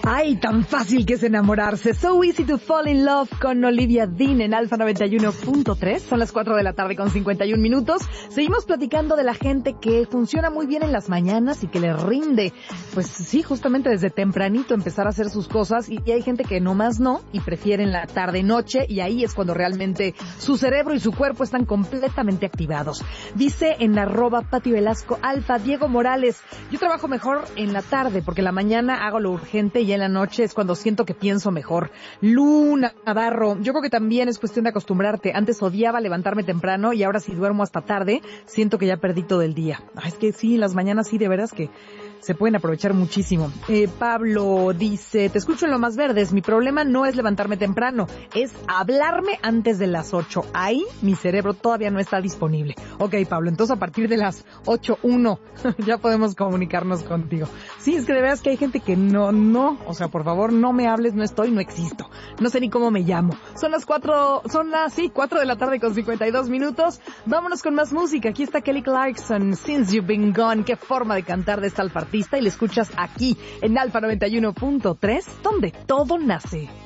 Ay, tan fácil que es enamorarse. So easy to fall in love con Olivia Dean en Alfa 91.3. Son las 4 de la tarde con 51 minutos. Seguimos platicando de la gente que funciona muy bien en las mañanas y que le rinde. Pues sí, justamente desde tempranito empezar a hacer sus cosas. Y hay gente que nomás no y prefieren la tarde-noche. Y ahí es cuando realmente su cerebro y su cuerpo están completamente activados. Dice en @Pati Velasco Alfa, Diego Morales, yo trabajo mejor en la tarde porque en la mañana hago lo urgente y en la noche es cuando siento que pienso mejor. Luna Navarro, yo creo que también es cuestión de acostumbrarte. Antes odiaba levantarme temprano y ahora si duermo hasta tarde, siento que ya perdí todo el día. Ay, es que sí, en las mañanas sí, de veras que se pueden aprovechar muchísimo. Pablo dice, te escucho en Lo Más Verdes, mi problema no es levantarme temprano, es hablarme antes de las 8. Ahí mi cerebro todavía no está disponible. Ok, Pablo, entonces a partir de las 8:01 ya podemos comunicarnos contigo. Sí, es que de veras que hay gente que no, o sea, por favor, no me hables, no estoy, no existo. No sé ni cómo me llamo. Son las 4 de la tarde con 52 minutos. Vámonos con más música. Aquí está Kelly Clarkson, Since You've Been Gone. Qué forma de cantar de esta alfartista, y le escuchas aquí en Alfa 91.3, donde todo nace.